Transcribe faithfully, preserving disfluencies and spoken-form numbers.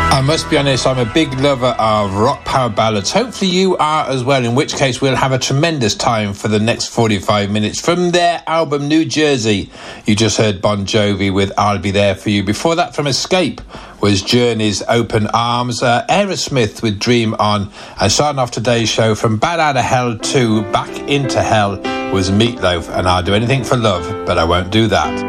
I must be honest, I'm a big lover of rock power ballads. Hopefully you are as well, in which case we'll have a tremendous time for the next forty-five minutes. From their album New Jersey, you just heard Bon Jovi with I'll Be There For You. Before that, from Escape, was Journey's Open Arms, uh, Aerosmith with Dream On, and starting off today's show from Bad Out of Hell two, Back Into Hell, was Meatloaf and I'll Do Anything for Love, But I Won't Do That.